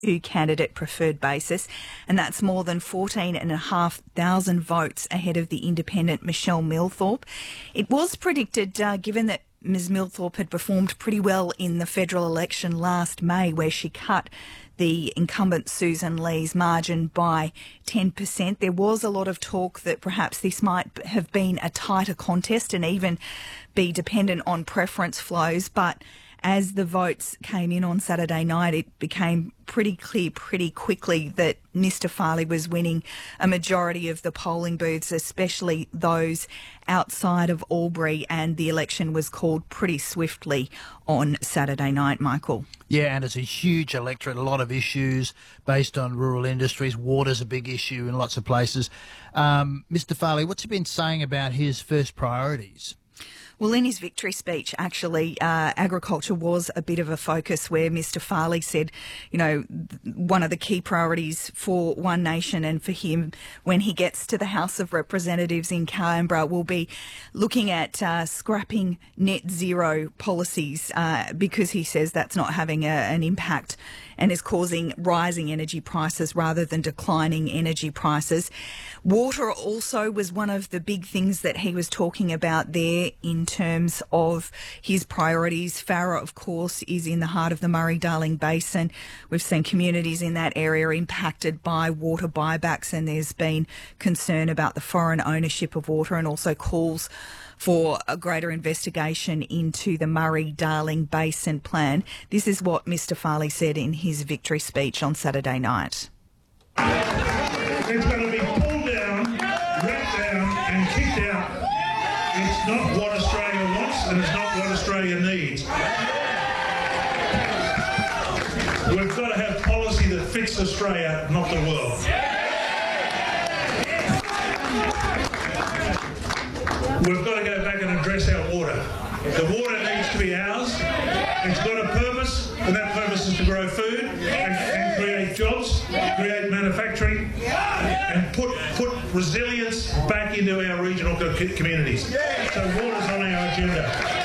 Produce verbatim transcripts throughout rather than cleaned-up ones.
candidate preferred basis, and that's more than fourteen and a half thousand votes ahead of the independent Michelle Millthorpe. It was predicted, uh, given that Miz Millthorpe had performed pretty well in the federal election last May, where she cut the incumbent Susan Lee's margin by ten percent. There was a lot of talk that perhaps this might have been a tighter contest and even be dependent on preference flows, but as the votes came in on Saturday night, it became pretty clear pretty quickly that Mr Farley was winning a majority of the polling booths, especially those outside of Albury, and the election was called pretty swiftly on Saturday night, Michael. Yeah, and it's a huge electorate, a lot of issues based on rural industries. Water's a big issue in lots of places. Um, Mr Farley, what's he been saying about his first priorities? Well, in his victory speech, actually, uh, agriculture was a bit of a focus, where Mr Farley said, you know, one of the key priorities for One Nation and for him when he gets to the House of Representatives in Canberra will be looking at uh, scrapping net zero policies uh, because he says that's not having a, an impact and is causing rising energy prices rather than declining energy prices. Water also was one of the big things that he was talking about there in terms of his priorities. Farrer, of course, is in the heart of the Murray-Darling Basin. We've seen communities in that area impacted by water buybacks, and there's been concern about the foreign ownership of water and also calls for a greater investigation into the Murray-Darling Basin plan. This is what Mr Farley said in his victory speech on Saturday night. It's going to be pulled down, wrapped down and kicked out. It's not what Australia wants and it's not what Australia needs. We've got to have policy that fits Australia, not the world. We've got to go back and address our water. The water needs to be ours. It's got a purpose, and that purpose is to grow food and, and create jobs, create manufacturing, and put put resilience back into our regional co- communities. So water's on our agenda.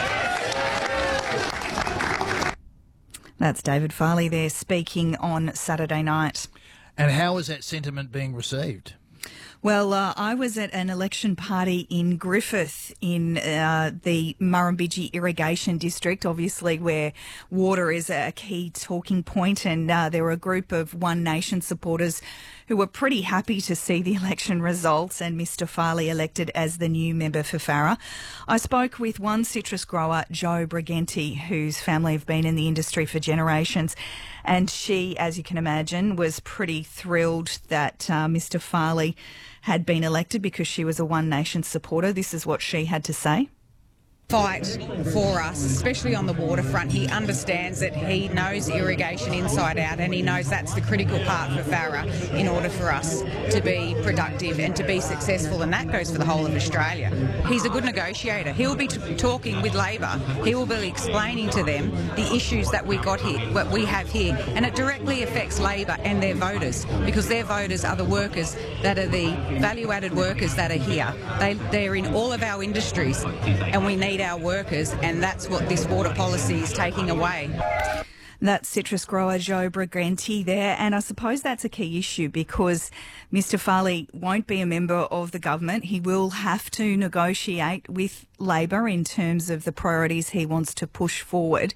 That's David Farley there speaking on Saturday night. And how is that sentiment being received? Well, uh, I was at an election party in Griffith in uh, the Murrumbidgee Irrigation District, obviously where water is a key talking point, and uh, there were a group of One Nation supporters who were pretty happy to see the election results and Mr Farley elected as the new member for Farrer. I spoke with one citrus grower, Jo Briganti, whose family have been in the industry for generations, and she, as you can imagine, was pretty thrilled that uh, Mr Farley had been elected because she was a One Nation supporter. This is what she had to say. Fight for us, especially on the waterfront. He understands that he knows irrigation inside out, and he knows that's the critical part for Farrer in order for us to be productive and to be successful, and that goes for the whole of Australia. He's a good negotiator. He'll be t- talking with Labor. He will be explaining to them the issues that we got here, what we have here, and it directly affects Labor and their voters, because their voters are the workers that are the value-added workers that are here. They, they're in all of our industries, and we need our workers, and that's what this water policy is taking away. That's citrus grower Jo Briganti there, and I suppose that's a key issue because Mr Farley won't be a member of the government. He will have to negotiate with Labor in terms of the priorities he wants to push forward.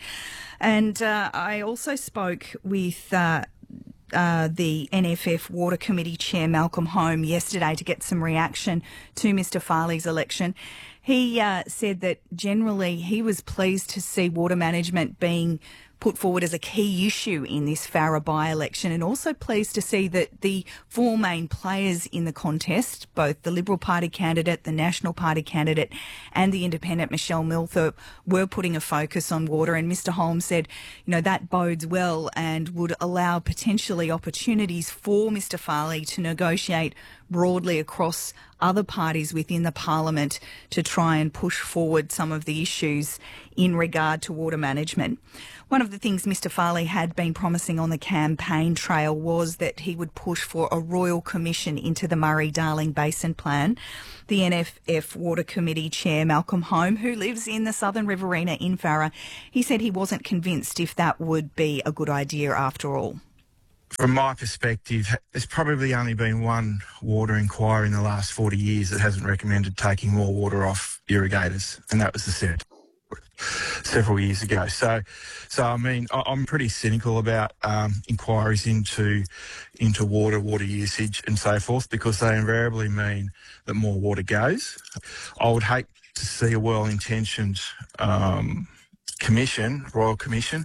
And uh, I also spoke with uh, Uh, the N F F Water Committee Chair Malcolm Home yesterday to get some reaction to Mr Farley's election. He uh, said that generally he was pleased to see water management being put forward as a key issue in this Farrer by-election, and also pleased to see that the four main players in the contest, both the Liberal Party candidate, the National Party candidate and the independent Michelle Millthorpe, were putting a focus on water. And Mr Holmes said, you know, that bodes well and would allow potentially opportunities for Mr Farley to negotiate broadly across other parties within the parliament to try and push forward some of the issues in regard to water management. One of the things Mr Farley had been promising on the campaign trail was that he would push for a royal commission into the Murray-Darling Basin plan. The N F F Water Committee Chair Malcolm Home, who lives in the Southern Riverina in Farrer, he said he wasn't convinced if that would be a good idea after all. From my perspective, there's probably only been one water inquiry in the last forty years that hasn't recommended taking more water off irrigators, and that was the Senate several years ago. So, so I mean, I'm pretty cynical about um, inquiries into into water, water usage and so forth, because they invariably mean that more water goes. I would hate to see a well-intentioned um, commission, Royal Commission,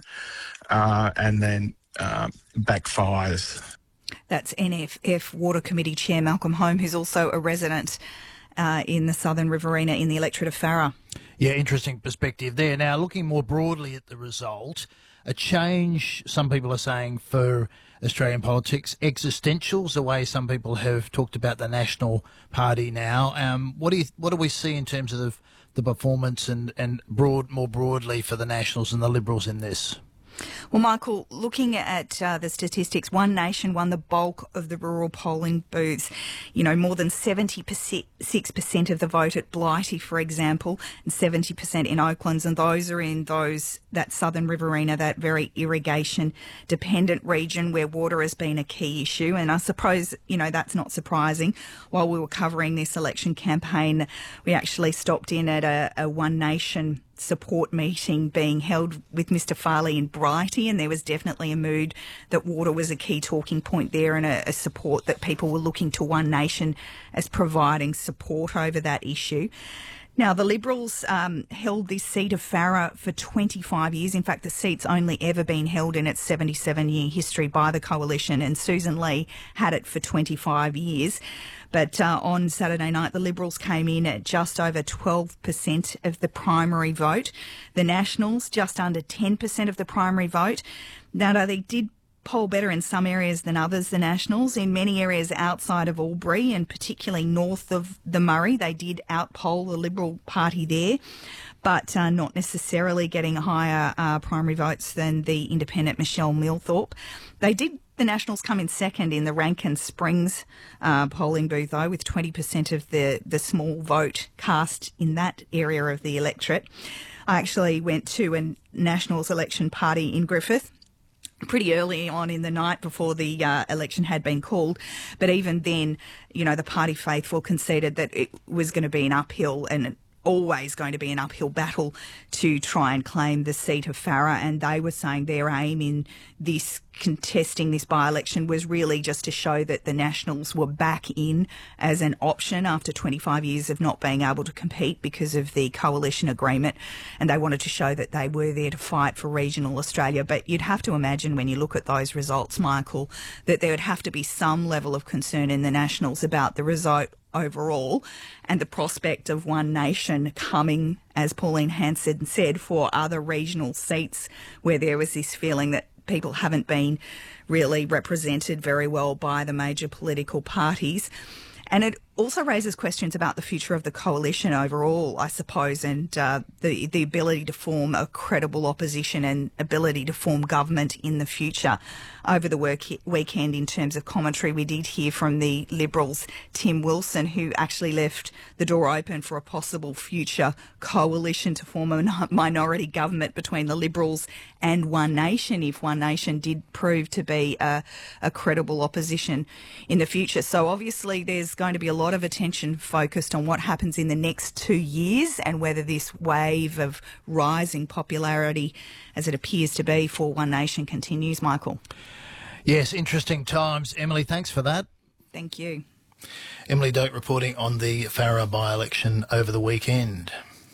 uh, and then uh, backfires. That's N F F Water Committee Chair Malcolm Home, who's also a resident uh, in the Southern Riverina in the electorate of Farrer. Yeah, interesting perspective there. Now, looking more broadly at the result, a change, some people are saying, for Australian politics, existentials, the way some people have talked about the National Party now. Um, what do you, what do we see in terms of the, the performance and, and broad, more broadly for the Nationals and the Liberals in this? Well, Michael, looking at uh, the statistics, One Nation won the bulk of the rural polling booths. You know, more than seventy-six percent of the vote at Blighty, for example, and seventy percent in Oaklands, and those are in those that Southern Riverina, that very irrigation-dependent region where water has been a key issue. And I suppose, you know, that's not surprising. While we were covering this election campaign, we actually stopped in at a, a One Nation support meeting being held with Mister Farley in Blighty, and there was definitely a mood that water was a key talking point there, and a, a support that people were looking to One Nation as providing support over that issue. Now, the Liberals um, held this seat of Farrer for twenty-five years. In fact, the seat's only ever been held in its seventy-seven year history by the Coalition, and Susan Lee had it for twenty-five years. But uh, on Saturday night, the Liberals came in at just over twelve percent of the primary vote. The Nationals, just under ten percent of the primary vote. Now, they did poll better in some areas than others, the Nationals. In many areas outside of Albury and particularly north of the Murray, they did outpoll the Liberal Party there, but uh, not necessarily getting higher uh, primary votes than the independent Michelle Millthorpe. They did, the Nationals come in second in the Rankin Springs uh, polling booth, though, with twenty percent of the, the small vote cast in that area of the electorate. I actually went to a Nationals election party in Griffith pretty early on in the night before the uh, election had been called. But even then, you know, the party faithful conceded that it was going to be an uphill and always going to be an uphill battle to try and claim the seat of Farrer, and they were saying their aim in this contesting this by-election was really just to show that the Nationals were back in as an option after twenty-five years of not being able to compete because of the coalition agreement, and they wanted to show that they were there to fight for regional Australia. But you'd have to imagine when you look at those results, Michael, that there would have to be some level of concern in the Nationals about the result overall and the prospect of One Nation coming, as Pauline Hanson said, for other regional seats where there was this feeling that people haven't been really represented very well by the major political parties. And it also raises questions about the future of the coalition overall, I suppose, and uh, the, the ability to form a credible opposition and ability to form government in the future. Over the work weekend, in terms of commentary, we did hear from the Liberals' Tim Wilson, who actually left the door open for a possible future coalition to form a minority government between the Liberals and One Nation, if One Nation did prove to be a, a credible opposition in the future. So obviously there's going to be a lot of attention focused on what happens in the next two years and whether this wave of rising popularity, as it appears to be for One Nation, continues, Michael. Yes, interesting times. Emily, thanks for that. Thank you. Emily Doak reporting on the Farrer by-election over the weekend.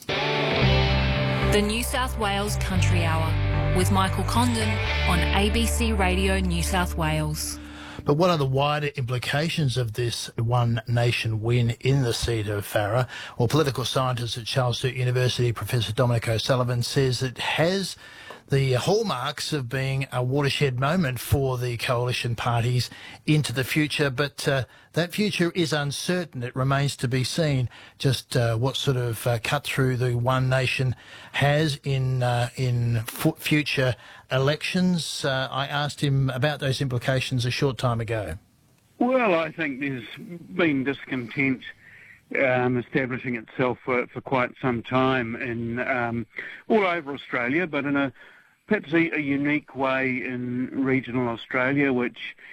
The New South Wales Country Hour with Michael Condon on A B C Radio New South Wales. But what are the wider implications of this One Nation win in the seat of Farrer? Well, political scientist at Charles Sturt University, Professor Dominic O'Sullivan, says it has the hallmarks of being a watershed moment for the coalition parties into the future, but uh, that future is uncertain. It remains to be seen just uh, what sort of uh, cut through the One Nation has in uh, in f- future elections. Uh, I asked him about those implications a short time ago. Well, I think there's been discontent Um, establishing itself for, for quite some time in um, all over Australia, but in a perhaps a, a unique way in regional Australia, which